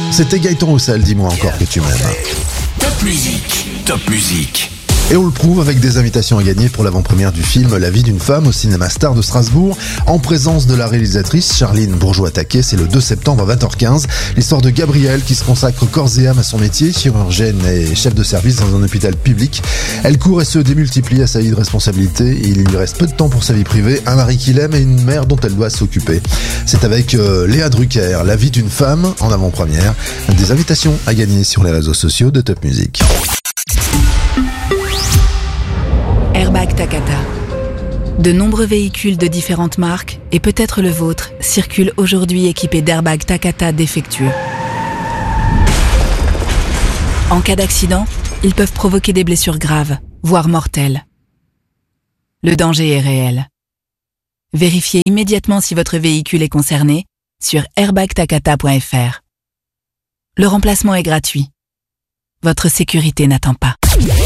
C'était Gaëtan Roussel, dis-moi encore que tu m'aimes. Top musique, top musique. Et on le prouve avec des invitations à gagner pour l'avant-première du film La vie d'une femme au Cinéma Star de Strasbourg, en présence de la réalisatrice Charline Bourgeois-Taquet. C'est le 2 septembre à 20h15. L'histoire de Gabrielle qui se consacre corps et âme à son métier, chirurgienne et chef de service dans un hôpital public. Elle court et se démultiplie à sa vie de responsabilité. Il lui reste peu de temps pour sa vie privée, un mari qu'il aime et une mère dont elle doit s'occuper. C'est avec Léa Drucker, La vie d'une femme, en avant-première. Des invitations à gagner sur les réseaux sociaux de Top Music. Airbag Takata. De nombreux véhicules de différentes marques, et peut-être le vôtre, circulent aujourd'hui équipés d'airbags Takata défectueux. En cas d'accident, ils peuvent provoquer des blessures graves, voire mortelles. Le danger est réel. Vérifiez immédiatement si votre véhicule est concerné sur airbagtakata.fr. Le remplacement est gratuit. Votre sécurité n'attend pas.